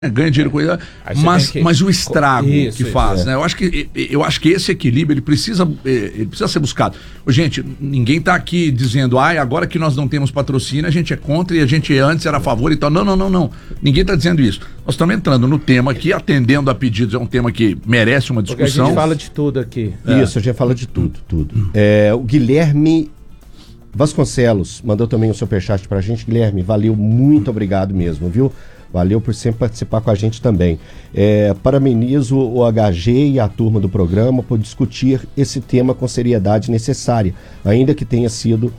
ganha dinheiro com ele, mas o estrago que faz, né? Eu acho que esse equilíbrio ele precisa ser buscado. Gente, ninguém está aqui dizendo, agora que nós não temos patrocínio, a gente é contra e a gente antes era a favor e tal. Não. Ninguém está dizendo isso. Nós estamos entrando no tema aqui, atendendo a pedidos, é um tema que merece uma discussão. Porque a gente fala de tudo aqui. Isso, a gente fala de tudo. O Guilherme Vasconcelos mandou também um superchat pra gente. Guilherme, valeu, muito obrigado mesmo, viu? Valeu por sempre participar com a gente também. Parabenizo o HG e a turma do programa por discutir esse tema com seriedade necessária, ainda que tenham sido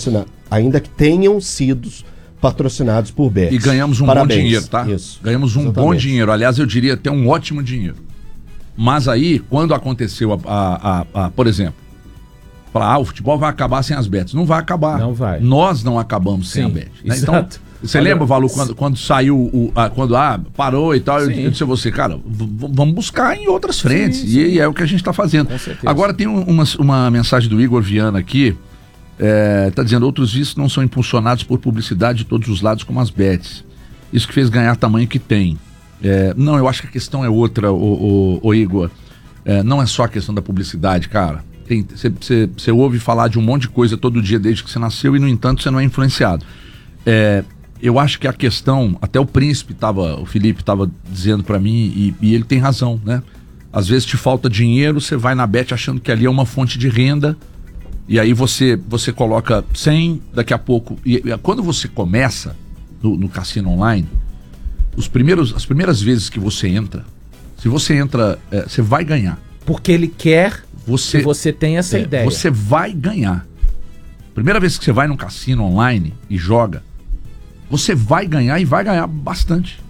patrocinados por Bet. E ganhamos bom dinheiro, tá? Isso. Ganhamos bom dinheiro. Aliás, eu diria até um ótimo dinheiro. Mas aí, quando aconteceu por exemplo, falar, o futebol vai acabar sem as bets. Não vai acabar. Não vai. Nós não acabamos sem a bet. Né? Então, você lembra, Valu, quando saiu, parou e tal, eu disse a você, cara, vamos buscar em outras frentes. Sim. E é o que a gente está fazendo. Agora tem uma mensagem do Igor Viana aqui, tá dizendo, outros vícios não são impulsionados por publicidade de todos os lados como as bets. Isso que fez ganhar tamanho que tem. Não, eu acho que a questão é outra, o Igor. Não é só a questão da publicidade, cara. Você ouve falar de um monte de coisa todo dia desde que você nasceu e, no entanto, você não é influenciado. Eu acho que a questão, até o Felipe estava dizendo para mim, e ele tem razão, né? Às vezes te falta dinheiro, você vai na bet achando que ali é uma fonte de renda, e aí você coloca 100, daqui a pouco... E quando você começa no cassino online, as primeiras vezes que você entra, se você entra, você vai ganhar. Porque ele quer que você tenha essa ideia. Você vai ganhar. Primeira vez que você vai num cassino online e joga, você vai ganhar e vai ganhar bastante.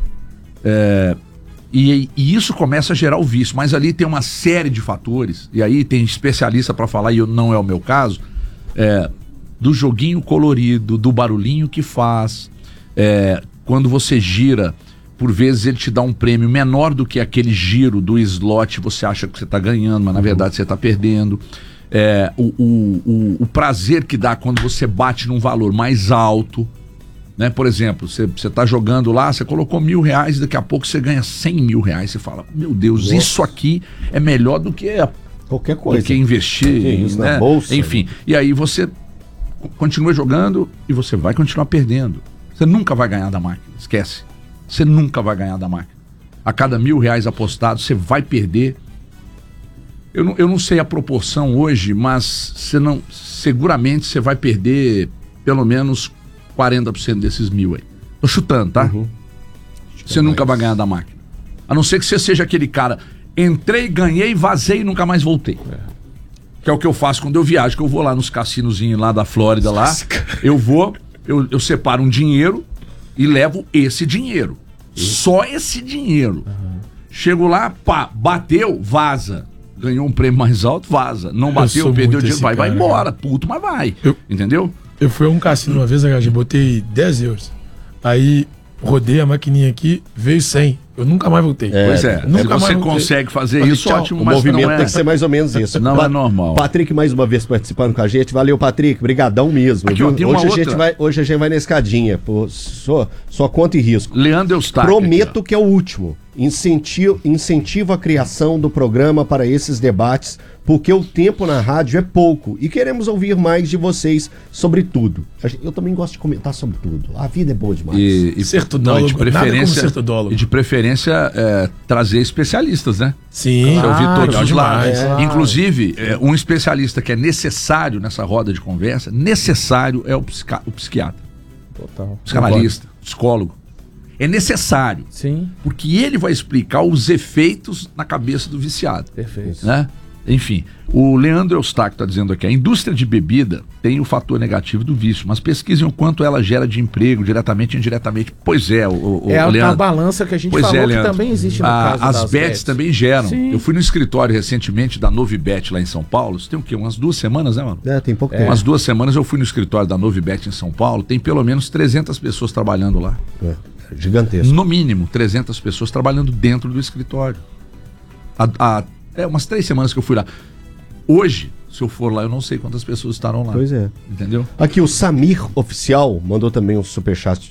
E isso começa a gerar o vício, mas ali tem uma série de fatores, e aí tem especialista para falar, e não é o meu caso, do joguinho colorido, do barulhinho que faz, quando você gira, por vezes ele te dá um prêmio menor do que aquele giro do slot, você acha que você está ganhando, mas na verdade você está perdendo. O prazer que dá quando você bate num valor mais alto, né? Por exemplo, você está jogando lá, você colocou R$1.000, daqui a pouco você ganha R$100.000. Você fala, meu Deus, isso aqui é melhor do que qualquer coisa, do que investir, né? Na bolsa. Enfim, e aí você continua jogando e você vai continuar perdendo. Você nunca vai ganhar da máquina, esquece. Você nunca vai ganhar da máquina. A cada R$1.000 apostado, você vai perder. Eu não sei a proporção hoje, mas seguramente você vai perder pelo menos 40% desses 1.000 aí. Tô chutando, tá? Você nunca vai ganhar da máquina. A não ser que você seja aquele cara, entrei, ganhei, vazei e nunca mais voltei. Que é o que eu faço quando eu viajo, que eu vou lá nos cassinozinhos lá da Flórida, lá. Eu separo um dinheiro e levo esse dinheiro. Só esse dinheiro. Chego lá, bateu, vaza. Ganhou um prêmio mais alto, vaza. Não bateu, perdeu o dinheiro, vai embora. Puto, mas vai. Entendeu? Eu fui a um cassino uma vez, botei 10 euros. Aí rodei a maquininha aqui, veio 100. Eu nunca mais voltei. Se você consegue fazer isso, ótimo, o movimento tem que ser mais ou menos isso. Não é normal. Patrick, mais uma vez participando com a gente. Valeu, Patrick. Brigadão mesmo. Aqui, hoje a gente vai na escadinha. Só conta e risco. Leandro Eustáquio. Prometo que é o último. Incentivo a criação do programa para esses debates, porque o tempo na rádio é pouco e queremos ouvir mais de vocês sobre tudo. Eu também gosto de comentar sobre tudo. A vida é boa demais. E de preferência trazer especialistas, né? Sim. Para ouvir todos os lados. Inclusive, um especialista que é necessário nessa roda de conversa, é o psiquiatra. Total. Psicanalista, psicólogo. É necessário. Sim. Porque ele vai explicar os efeitos na cabeça do viciado. Perfeito. Né? Enfim, o Leandro Eustáquio está dizendo aqui, a indústria de bebida tem o fator negativo do vício, mas pesquisem o quanto ela gera de emprego, diretamente e indiretamente. Pois é, Leandro. A balança que a gente falou que também existe no caso as bets também geram. Sim. Eu fui no escritório recentemente da Novibet lá em São Paulo, isso tem o quê? Umas 2 semanas, né, mano? Tem pouco tempo. Umas 2 semanas eu fui no escritório da Novibet em São Paulo, tem pelo menos 300 pessoas trabalhando lá. Gigantesco. No mínimo, 300 pessoas trabalhando dentro do escritório. Umas 3 semanas que eu fui lá. Hoje, Se eu for lá, eu não sei quantas pessoas estarão lá. Pois é. Entendeu? Aqui o Samir Oficial mandou também um superchat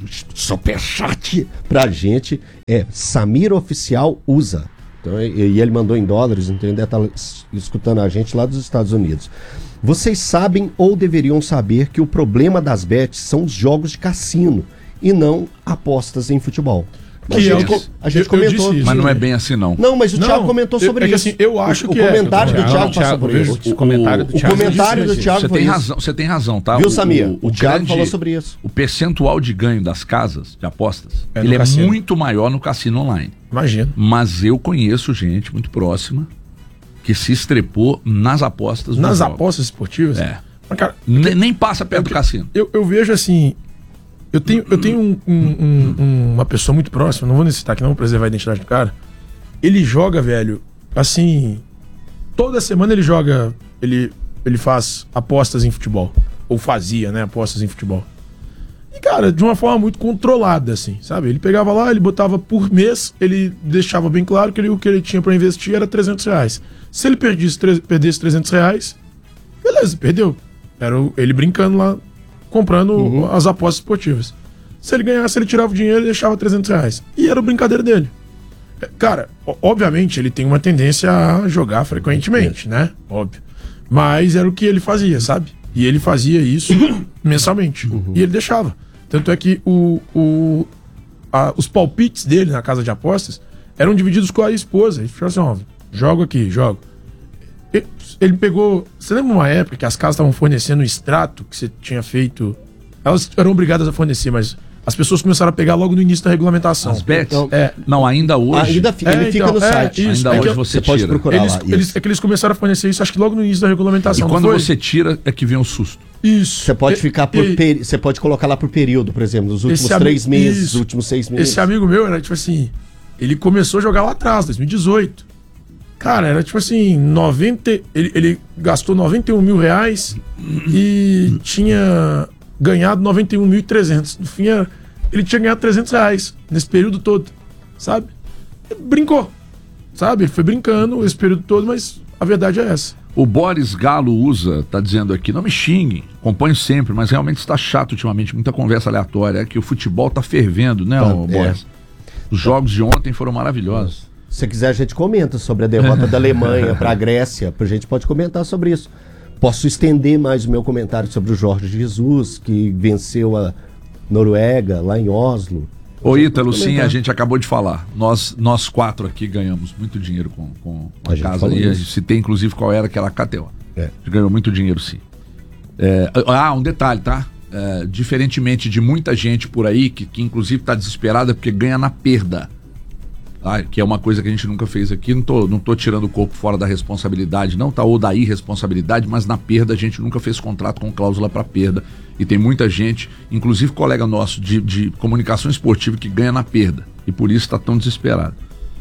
pra gente. É Samir Oficial USA. Então, e ele mandou em dólares, então ele deve estar escutando a gente lá dos Estados Unidos. Vocês sabem ou deveriam saber que o problema das bets são os jogos de cassino e não apostas em futebol. A gente comentou. Mas não é bem assim, não. Não, mas o Thiago comentou sobre isso. Assim, eu acho que o comentário do Thiago passou por isso. O comentário do Thiago foi isso. Você tem razão, tá? Viu, Samir? O Thiago falou sobre isso. O percentual de ganho das casas de apostas, ele é muito maior no cassino online. Imagino. Mas eu conheço gente muito próxima que se estrepou nas apostas. Nas apostas esportivas? É. Mas, cara, nem passa perto do cassino. Eu vejo assim... Eu tenho uma pessoa muito próxima, não vou necessitar que não vou preservar a identidade do cara. Ele joga, velho, assim... Toda semana ele joga... Ele faz apostas em futebol. Ou fazia, né? Apostas em futebol. E, cara, de uma forma muito controlada, assim, sabe? Ele pegava lá, ele botava por mês, ele deixava bem claro que o que ele tinha pra investir era R$300. Se ele perdesse R$300, beleza, perdeu. Era ele brincando lá, comprando as apostas esportivas. Se ele ganhasse, ele tirava o dinheiro e deixava R$300. E era a brincadeira dele. Cara, obviamente ele tem uma tendência a jogar frequentemente, né? Óbvio. Mas era o que ele fazia, sabe? E ele fazia isso mensalmente. E ele deixava. Tanto é que os palpites dele na casa de apostas eram divididos com a esposa. Ele falou assim, ó, jogo aqui, jogo. Ele pegou... Você lembra uma época que as casas estavam fornecendo o extrato que você tinha feito? Elas eram obrigadas a fornecer, mas as pessoas começaram a pegar logo no início da regulamentação. As bets? Não, ainda hoje. Ele fica no site. Isso, ainda hoje você pode procurar lá. É que eles começaram a fornecer isso, acho que logo no início da regulamentação. E quando você tira, é que vem o susto. Isso. Você pode ficar você pode colocar lá por período, por exemplo, nos últimos 3 meses, os últimos 6 meses. Esse amigo meu era tipo assim, ele começou a jogar lá atrás, 2018. Cara, era tipo assim, ele gastou R$91 mil e tinha ganhado 91.300. No fim, ele tinha ganhado R$300 nesse período todo, sabe? Ele brincou, sabe? Ele foi brincando esse período todo, mas a verdade é essa. O Boris Galo tá dizendo aqui, não me xinguem, acompanho sempre, mas realmente está chato ultimamente, muita conversa aleatória, é que o futebol tá fervendo, né, Boris? Os jogos de ontem foram maravilhosos. Se você quiser, a gente comenta sobre a derrota da Alemanha para a Grécia, a gente pode comentar sobre isso. Posso estender mais o meu comentário sobre o Jorge Jesus, que venceu a Noruega lá em Oslo. Ô Ítalo, sim, a gente acabou de falar. Nós 4 aqui ganhamos muito dinheiro com a casa. E a gente citei, inclusive, qual era aquela KTO. A gente ganhou muito dinheiro, sim. Um detalhe, tá? Diferentemente de muita gente por aí, que inclusive está desesperada porque ganha na perda. Que é uma coisa que a gente nunca fez aqui. Não tô tirando o corpo fora da responsabilidade, não, tá? Ou da irresponsabilidade, mas na perda a gente nunca fez contrato com cláusula para perda. E tem muita gente, inclusive colega nosso de comunicação esportiva, que ganha na perda. E por isso está tão desesperado.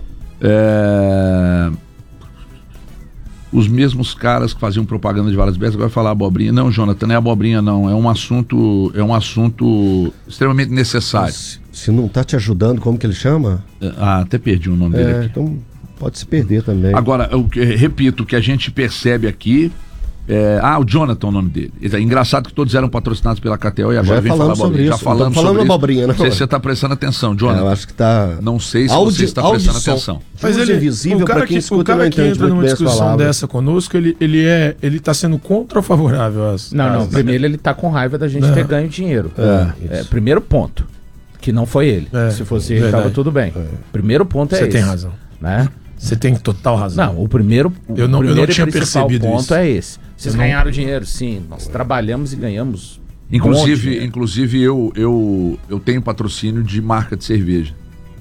Os mesmos caras que faziam propaganda de várias vezes agora falar abobrinha. Não, Jonathan, não é abobrinha, não. É um assunto extremamente necessário. Se não tá te ajudando, como que ele chama? Até perdi o nome dele aqui. Então pode se perder também. Agora, eu repito, o que a gente percebe aqui o Jonathan é o nome dele. É engraçado que todos eram patrocinados pela KTO e agora vem falar abobrinha. Já falamos sobre isso. Abobrinha, não sei se você está prestando atenção, Jonathan. Eu acho que tá... Não sei se você está prestando atenção. Mas ele é invisível para quem escuta. O cara que entra numa discussão dessa conosco, ele tá sendo contra ou favorável às... Não. Primeiro ele tá com raiva da gente ter ganho dinheiro. Primeiro ponto. Que não foi ele. Se fosse ele, tava tudo bem. Primeiro ponto é esse. Você tem razão. Né? Você tem total razão. Não, o primeiro eu não tinha percebido ponto isso. É esse. Vocês ganharam dinheiro, sim. Nós trabalhamos e ganhamos. Inclusive eu tenho patrocínio de marca de cerveja.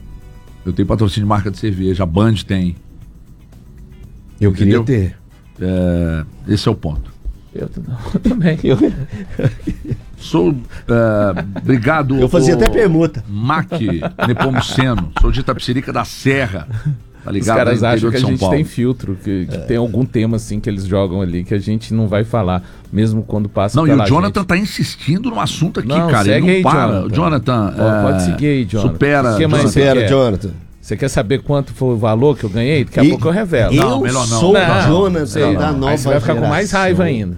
A Band tem. Eu queria ter. Esse é o ponto. Eu também. Sou obrigado. Eu fazia até permuta. Mac Nepomuceno, sou de Itapecerica da Serra. Tá ligado? Os caras acham que a gente tem filtro, que tem algum tema assim que eles jogam ali que a gente não vai falar, mesmo quando passa pela gente. Não, e o Jonathan tá insistindo no assunto aqui, cara. Segue ele não aí, para. Jonathan, pode seguir aí, Jonathan. Supera, Jonathan. Você quer saber quanto foi o valor que eu ganhei? Daqui a pouco eu revelo. Não, melhor não. Sou o Jonathan da nova geração. Você vai ficar com mais raiva ainda.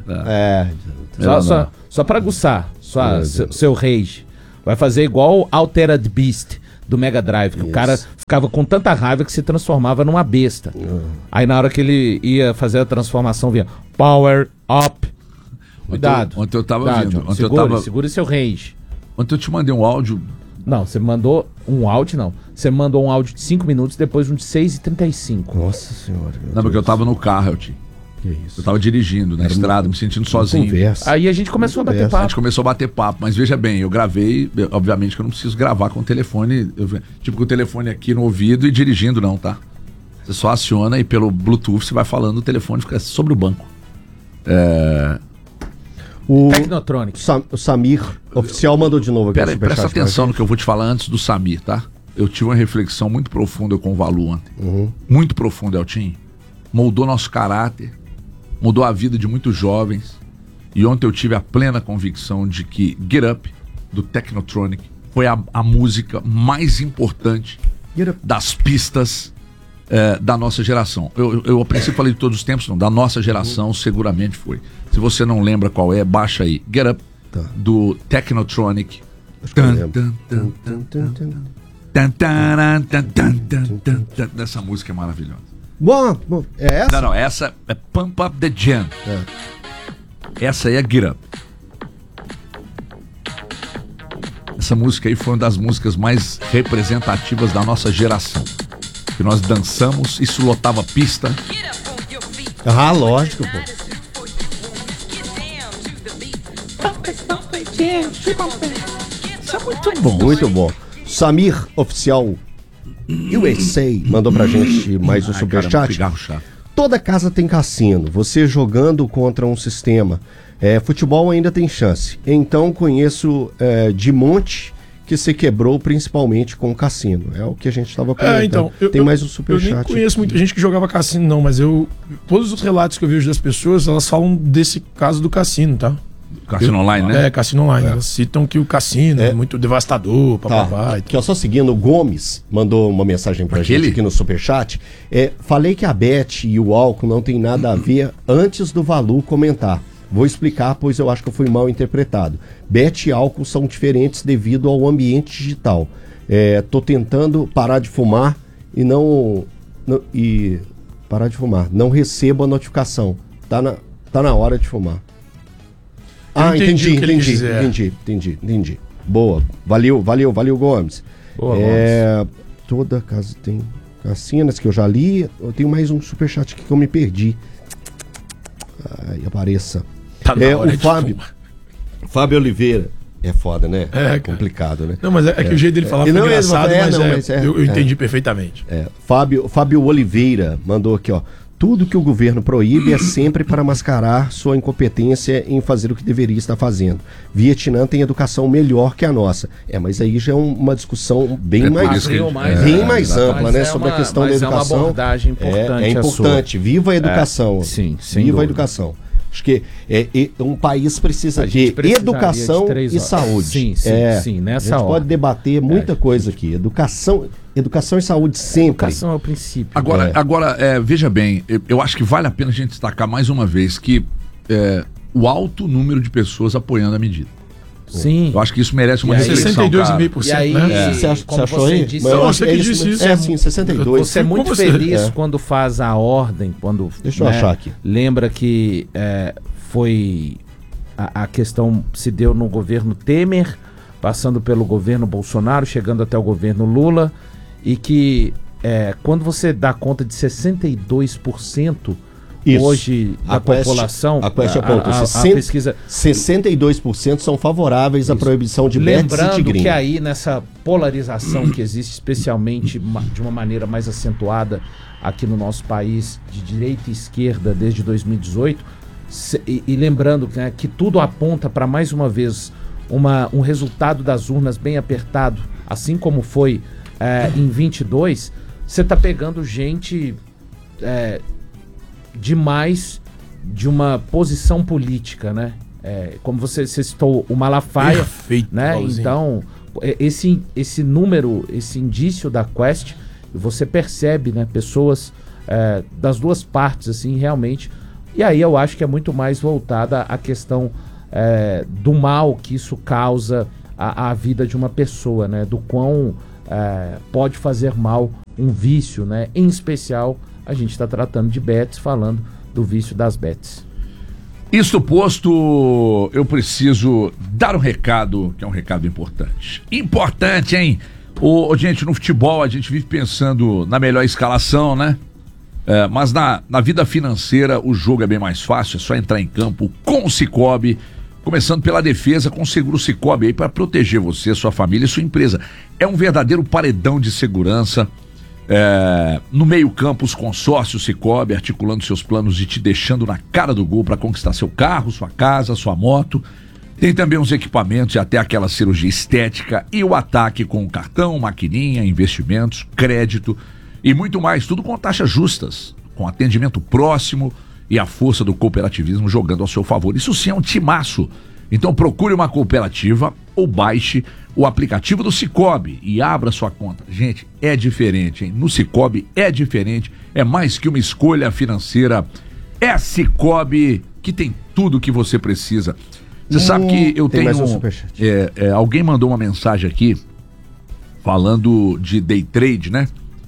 Só pra aguçar seu rage. Vai fazer igual Altered Beast do Mega Drive, que o cara ficava com tanta raiva que se transformava numa besta. Aí na hora que ele ia fazer a transformação, vinha Power Up. Cuidado. Ontem eu tava ouvindo. Segura seu rage. Ontem eu te mandei um áudio. Não, você mandou um áudio, não. Você mandou um áudio de 5 minutos, depois um de 6h35. Nossa senhora. Não, porque eu tava no carro, Eltinho. Que isso? Eu tava dirigindo na estrada, me sentindo sozinho. Conversa. Aí a gente começou a bater papo. A gente começou a bater papo, mas veja bem, eu gravei, obviamente que eu não preciso gravar com o telefone, tipo com o telefone aqui no ouvido e dirigindo não, tá? Você só aciona e pelo Bluetooth você vai falando, o telefone fica sobre o banco. O Technotronic. O Samir oficial mandou de novo aqui. Pera aí, presta atenção no que eu vou te falar antes do Samir, tá? Eu tive uma reflexão muito profunda com o Valu ontem. Muito profunda, Eltinho. Moldou nosso caráter, mudou a vida de muitos jovens. E ontem eu tive a plena convicção de que Get Up, do Technotronic, foi a música mais importante das pistas da nossa geração. Eu a princípio falei de todos os tempos, não, da nossa geração seguramente foi. Se você não lembra qual é, baixa aí. Get Up, do Technotronic. Essa música é maravilhosa. Bom, é essa? Não, essa é Pump Up the Jam. Essa aí é Get Up. Essa música aí foi uma das músicas mais representativas da nossa geração. Que nós dançamos, isso lotava pista. Ah, lógico, pô. Isso é muito bom. Muito bom. Samir Oficial USA mandou pra gente mais um superchat. Toda casa tem cassino. Você jogando contra um sistema. Futebol ainda tem chance. Então conheço de monte que se quebrou principalmente com o cassino. É o que a gente estava comentando. Então, tem mais um superchat. Eu nem conheço muita gente que jogava cassino, não, mas todos os relatos que eu vejo das pessoas, elas falam desse caso do cassino, tá? Cassino online, né? Cassino online. Elas citam que o cassino é muito devastador, papapá. Aqui, só seguindo, o Gomes mandou uma mensagem pra gente aqui no superchat. Falei que a Bet e o álcool não tem nada a ver antes do Valu comentar. Vou explicar, pois eu acho que eu fui mal interpretado. Bet e álcool são diferentes devido ao ambiente digital. Tô tentando parar de fumar parar de fumar. Não recebo a notificação. Tá na hora de fumar. Entendi. Boa. Valeu, Gomes. Boa, Gomes. Toda casa tem cassinas que eu já li. Eu tenho mais um superchat aqui que eu me perdi. Apareça. Tá na hora o Fábio Oliveira. É foda, né? É complicado, né? Não, mas é que o jeito dele falar foi engraçado, mas eu entendi perfeitamente. Fábio Oliveira mandou aqui, ó. Tudo que o governo proíbe é sempre para mascarar sua incompetência em fazer o que deveria estar fazendo. Vietnã tem educação melhor que a nossa. Mas aí já é uma discussão bem mais ampla, né? Sobre a questão da educação. É uma abordagem importante. É importante. Viva a educação. Sim, viva a educação. Acho que um país precisa ter educação e saúde. Sim, nessa hora. A gente pode debater muita coisa aqui. Educação e saúde sempre. Educação é o princípio. Agora, veja bem, eu acho que vale a pena a gente destacar mais uma vez que o alto número de pessoas apoiando a medida. Sim. Eu acho que isso merece uma reflexão. 62,5%. E aí, né? Você achou aí? Disse, você que disse isso. Sim, 62%. Você é muito feliz quando faz a ordem, quando... Deixa eu achar aqui. Lembra que foi... A questão se deu no governo Temer, passando pelo governo Bolsonaro, chegando até o governo Lula, e que quando você dá conta de 62%... Isso. Hoje, da população, a pesquisa... 62% são favoráveis à proibição de bets e tigrinho. Lembrando que aí, nessa polarização que existe, especialmente de uma maneira mais acentuada aqui no nosso país, de direita e esquerda, desde 2018, e lembrando que tudo aponta para, mais uma vez, um resultado das urnas bem apertado, assim como foi em 22, você está pegando gente... demais de uma posição política, né? Como você citou o Malafaia, perfeito, né? Então, esse número, esse indício da Quest você percebe, né, pessoas das duas partes, assim, realmente. E aí eu acho que é muito mais voltada à questão do mal que isso causa à vida de uma pessoa, né? Do quão pode fazer mal um vício, né? Em especial, a gente está tratando de bets, falando do vício das bets. Isto posto, eu preciso dar um recado, que é um recado importante. Importante, hein? Gente, no futebol a gente vive pensando na melhor escalação, né? Mas na vida financeira o jogo é bem mais fácil, é só entrar em campo com o Sicoob, começando pela defesa com o seguro Sicoob aí para proteger você, sua família e sua empresa. É um verdadeiro paredão de segurança. No meio campo, os consórcios Sicoob articulando seus planos e te deixando na cara do gol para conquistar seu carro, sua casa, sua moto. Tem também os equipamentos e até aquela cirurgia estética e o ataque com cartão, maquininha, investimentos, crédito e muito mais, tudo com taxas justas, com atendimento próximo e a força do cooperativismo jogando ao seu favor. Isso sim é um timaço. Então procure uma cooperativa ou baixe o aplicativo do Sicoob e abra sua conta. Gente, é diferente, hein? No Sicoob é diferente, é mais que uma escolha financeira. É Sicoob que tem tudo o que você precisa. Você sabe que eu tenho... alguém mandou uma mensagem aqui falando de day trade, né?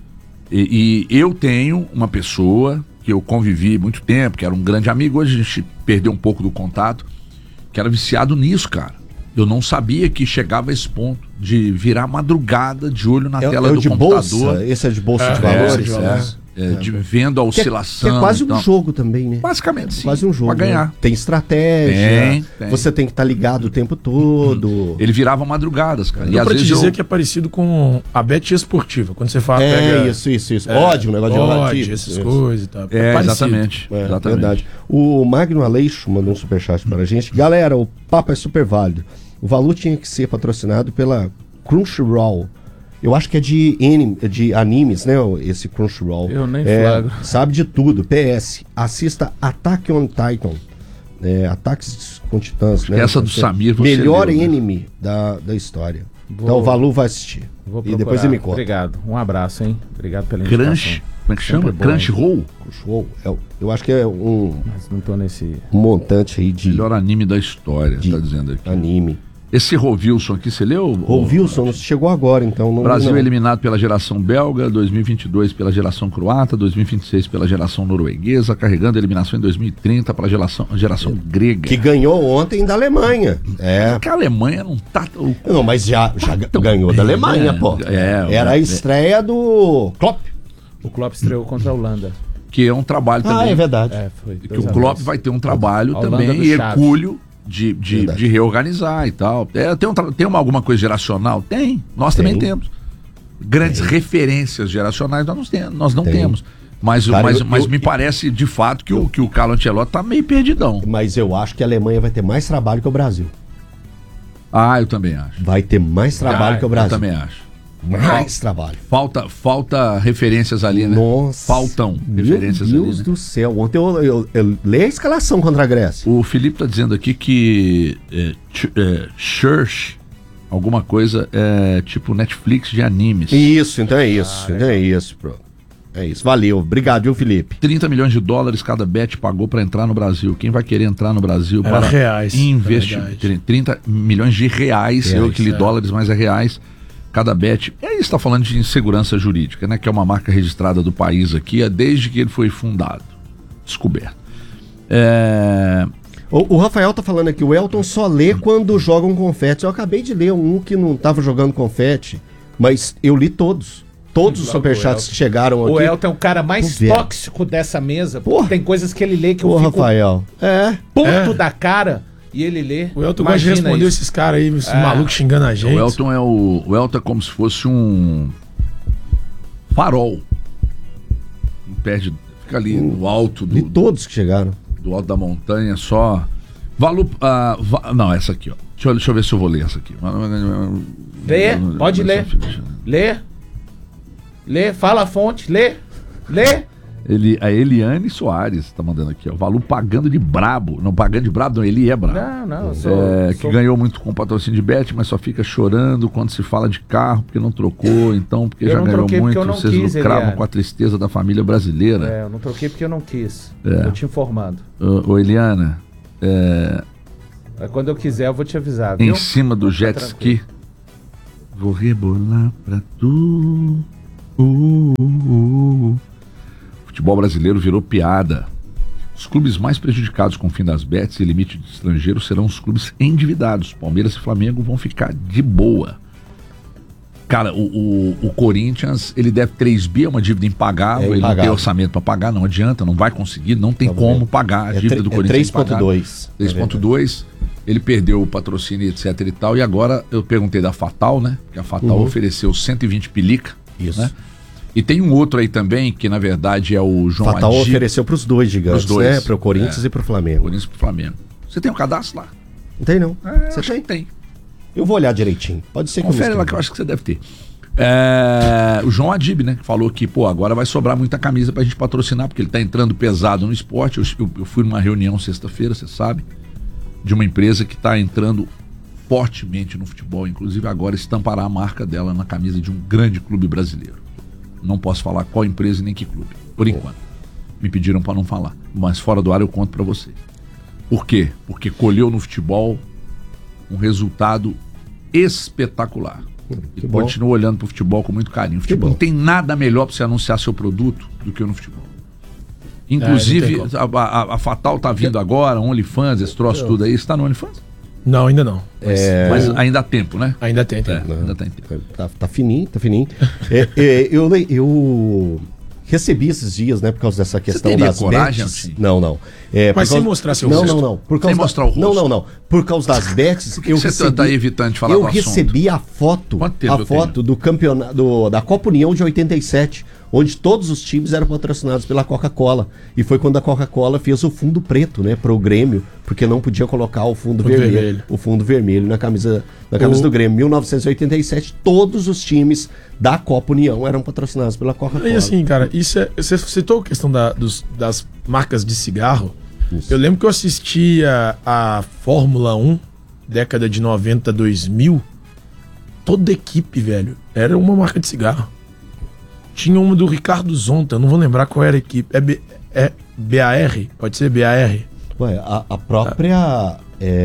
E eu tenho uma pessoa que eu convivi muito tempo, que era um grande amigo, hoje a gente perdeu um pouco do contato, que era viciado nisso, cara. Eu não sabia que chegava a esse ponto de virar madrugada de olho na tela do computador. Bolsa, esse é de bolsa de valores. Vendo a oscilação. Que é quase um jogo também, né? Basicamente, sim. Quase um jogo. Pra ganhar. Né? Tem estratégia. Tem. Você tem que estar ligado o tempo todo. Ele virava madrugadas, cara. E às vezes dizer que é parecido com a bet esportiva. Quando você fala. Isso. Ódio, um negócio de ódio, essas coisas e tal. Exatamente. Verdade. O Magno Aleixo mandou um superchat para a gente. Galera, o papo é super válido. O Valu tinha que ser patrocinado pela Crunchyroll. Eu acho que é de animes, né? Esse Crunchyroll. Eu nem flagro. Sabe de tudo. PS, assista Attack on Titan. Ataques com Titãs. Né? Essa do Samir, melhor anime da história. Então o Valu vai assistir. Vou procurar. E depois ele me conta. Obrigado. Um abraço, hein? Obrigado pela indicação. Como é que chama? Crunchyroll? Crunchyroll. Eu acho que é Mas não tô nesse... um montante aí de... Melhor anime da história, tá dizendo aqui. Anime. Esse Rovilson aqui, você leu? Rovilson chegou agora, então. Brasil eliminado pela geração belga, 2022 pela geração croata, 2026 pela geração norueguesa, carregando a eliminação em 2030 para a geração grega. Que ganhou ontem da Alemanha. Porque a Alemanha não tá... Não, mas já ganhou da Alemanha, pô. Era a estreia do Klopp. O Klopp estreou contra a Holanda. Que é um trabalho também. É verdade. Que o Klopp vai ter um trabalho também e hercúleo de reorganizar e tal. Tem alguma coisa geracional? Tem. Nós também temos. Grandes referências geracionais nós não temos. Mas me parece de fato que o Carlo Ancelotti tá meio perdidão. Mas eu acho que a Alemanha vai ter mais trabalho que o Brasil. Eu também acho. Vai ter mais trabalho que o Brasil. Eu também acho. Mais trabalho. Falta referências ali, né? Nossa. Faltam referências ali. Meu Deus do céu. Ontem eu leio a escalação contra a Grécia. O Felipe tá dizendo aqui que Church, alguma coisa, é tipo Netflix de animes. Isso, então é isso. É isso. Valeu. Obrigado, viu, Felipe? 30 milhões de dólares cada bet pagou para entrar no Brasil. Quem vai querer entrar no Brasil para investir? 30 milhões de reais. Eu que li dólares, mas é reais. Cada bet. E aí está falando de insegurança jurídica, né? Que é uma marca registrada do país aqui, desde que ele foi fundado. Descoberto. O Rafael tá falando aqui, o Elton só lê quando joga um confete. Eu acabei de ler um que não tava jogando confete, mas eu li todos. Todos os superchats que chegaram aqui. O Elton é o cara mais tóxico dessa mesa. Tem coisas que ele lê que eu fico Rafael. puto da cara. E ele lê. O Elton gosta de responder esses caras aí, esses malucos xingando a gente. O Elton é como se fosse um farol. Fica ali no alto de todos que chegaram. Do alto da montanha, só. Não, essa aqui, ó. Deixa eu ver se eu vou ler essa aqui. Lê, pode ler. Lê, fala a fonte, lê. A Eliane Soares tá mandando aqui, ó. Valu pagando de brabo. Não pagando de brabo, não, ele é brabo. Não, que ganhou muito com patrocínio de bet, mas só fica chorando quando se fala de carro, porque não trocou, então, porque já ganhou muito. Vocês lucravam com a tristeza da família brasileira. Eu não troquei porque eu não quis. Tô te informando. Ô Eliana, quando eu quiser, eu vou te avisar, viu? Em cima do jet ski. Vou rebolar pra tu. Futebol brasileiro virou piada. Os clubes mais prejudicados com o fim das bets e limite de estrangeiros serão os clubes endividados. Palmeiras e Flamengo vão ficar de boa. Cara, o Corinthians, ele deve 3 bi, é uma dívida impagável, ele não tem orçamento para pagar, não adianta, não vai conseguir, não tem como pagar a dívida do Corinthians. 3,2. 3,2. Ele perdeu o patrocínio, etc e tal, e agora eu perguntei da Fatal, né? Que a Fatal ofereceu 120 pelica. Isso. Né? E tem um outro aí também, que na verdade é o João Fatal ofereceu para os dois gigantes, né? Para o Corinthians e para o Flamengo. Corinthians e para o Flamengo. Você tem um cadastro lá? Não tem, não. Você tem. Eu vou olhar direitinho. Pode ser que confere lá que eu acho que você deve ter. O João Adib, né? Que falou que, agora vai sobrar muita camisa pra gente patrocinar, porque ele tá entrando pesado no esporte. Eu fui numa reunião sexta-feira, você sabe, de uma empresa que tá entrando fortemente no futebol. Inclusive agora estampará a marca dela na camisa de um grande clube brasileiro. Não posso falar qual empresa nem que clube, por enquanto. Me pediram para não falar, mas fora do ar eu conto para você. Por quê? Porque colheu no futebol um resultado espetacular. E continua olhando pro futebol com muito carinho. O futebol não tem nada melhor para você anunciar seu produto do que no futebol. Inclusive, a Fatal tá vindo agora, OnlyFans, esse troço tudo aí. Você tá no OnlyFans? Não, ainda não. Mas ainda há tempo, né? Ainda tem tempo. Ainda tem tempo. Tá fininho. Eu recebi esses dias, né, por causa dessa questão das bets. Não. Mas sem mostrar seu rosto. Não. Sem mostrar o rosto. Não. Por causa das bets, você tá evitando de falar do assunto? Eu recebi a foto do campeonato da Copa União de 87, onde todos os times eram patrocinados pela Coca-Cola. E foi quando a Coca-Cola fez o fundo preto, né, pro Grêmio, porque não podia colocar o fundo vermelho. O fundo vermelho na camisa do Grêmio. 1987, todos os times da Copa União eram patrocinados pela Coca-Cola. E assim, cara, você citou a questão das marcas de cigarro. Isso. Eu lembro que eu assistia a Fórmula 1, década de 90, 2000. Toda equipe, velho, era uma marca de cigarro. Tinha uma do Ricardo Zonta, não vou lembrar qual era a equipe. É BAR? Pode ser BAR? Ué, a própria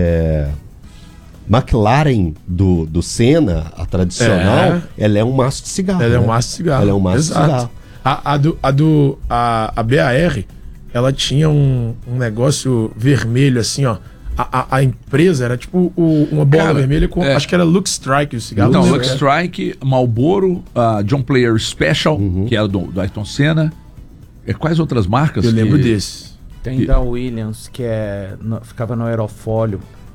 McLaren do Senna, a tradicional, ela é um maço de cigarro. Ela é um maço de cigarro. Ela é um maço de cigarro. A BAR, ela tinha um negócio vermelho assim, ó. A empresa era tipo uma bola vermelha com. Acho que era Lux Strike o cigarro. Não, Lux Strike, Marlboro, John Player Special, que era do Ayrton Senna. Quais outras marcas? Eu lembro desse. Tem da Williams, que ficava no aerofólio.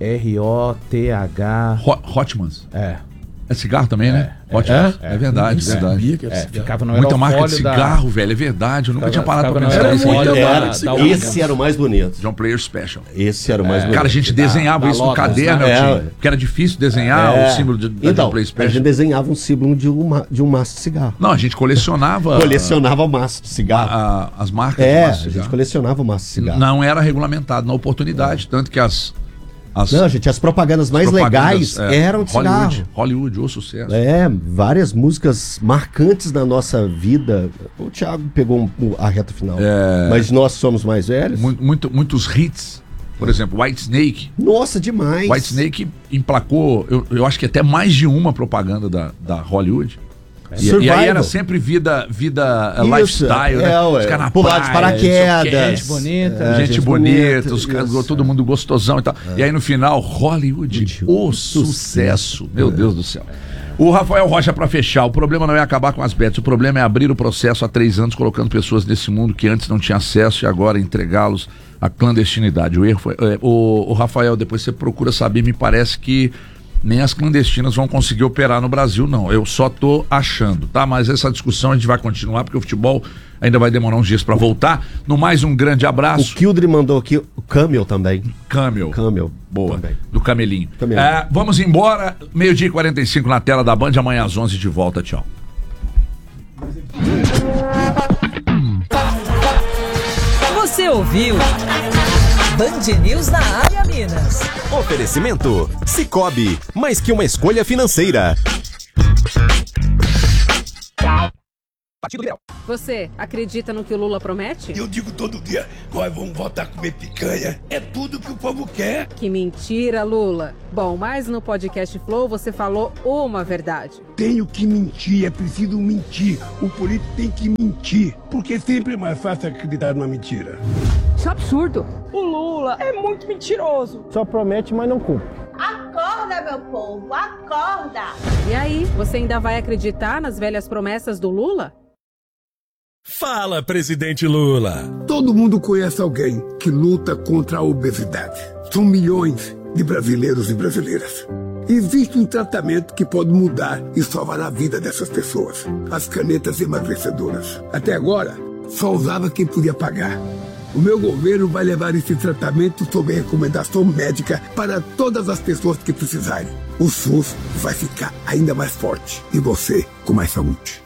ROTH. Hotmans. É cigarro também, né? É verdade, verdade. Ficava no muita marca de cigarro, velho, é verdade. Eu nunca tinha parado pra pensar nisso. Esse era o mais bonito. John Player Special. Esse era o mais bonito. Cara, a gente desenhava isso no caderno, porque era difícil desenhar o símbolo da John Player Special. A gente desenhava um símbolo de um maço de cigarro. Não, a gente colecionava. Colecionava maço de cigarro. As marcas de maço de cigarro. A gente colecionava maço de cigarro. Não era regulamentado na oportunidade, tanto que as propagandas mais legais eram de cigarro. Hollywood, o sucesso. Várias músicas marcantes na nossa vida. O Thiago pegou a reta final. Mas nós somos mais velhos. Muitos hits. Por exemplo, White Snake. Nossa, demais. White Snake emplacou, eu acho que até mais de uma propaganda da Hollywood. E aí era sempre vida lifestyle, né? Os caras na pular de paraquedas. Gente bonita, os caras, todo mundo gostosão e tal. E aí no final, Hollywood, o sucesso. Meu Deus do céu. O Rafael Rocha, para fechar, o problema não é acabar com as bets, o problema é abrir o processo há 3 anos, colocando pessoas nesse mundo que antes não tinha acesso e agora entregá-los à clandestinidade. O erro foi... O Rafael, depois você procura saber, me parece que nem as clandestinas vão conseguir operar no Brasil, não. Eu só tô achando, tá? Mas essa discussão a gente vai continuar, porque o futebol ainda vai demorar uns dias para voltar. No mais, um grande abraço. O Kildre mandou aqui o Camel também. Camel. Boa. Também. Do Camelinho. Vamos embora. 12h45 na tela da Band. Amanhã às 11 de volta. Tchau. Você ouviu Band News na área Minas. Oferecimento Sicoob, mais que uma escolha financeira. Você acredita no que o Lula promete? Eu digo todo dia, nós vamos voltar a comer picanha. É tudo que o povo quer. Que mentira, Lula. Bom, mas no podcast Flow você falou uma verdade. Tenho que mentir, é preciso mentir. O político tem que mentir, porque sempre é mais fácil acreditar numa mentira. Isso é absurdo. O Lula é muito mentiroso. Só promete, mas não cumpre. Acorda, meu povo, acorda! E aí, você ainda vai acreditar nas velhas promessas do Lula? Fala, presidente Lula! Todo mundo conhece alguém que luta contra a obesidade. São milhões de brasileiros e brasileiras. Existe um tratamento que pode mudar e salvar a vida dessas pessoas. As canetas emagrecedoras. Até agora, só usava quem podia pagar. O meu governo vai levar esse tratamento sob recomendação médica para todas as pessoas que precisarem. O SUS vai ficar ainda mais forte e você com mais saúde.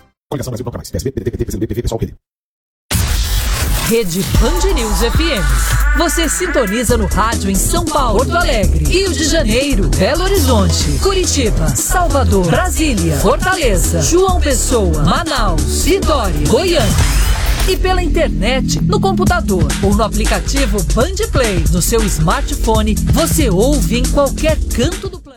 Rede Band News FM. Você sintoniza no rádio em São Paulo, Porto Alegre, Rio de Janeiro, Belo Horizonte, Curitiba, Salvador, Brasília, Fortaleza, João Pessoa, Manaus, Vitória, Goiânia. E pela internet, no computador ou no aplicativo Band Play, no seu smartphone, você ouve em qualquer canto do planeta.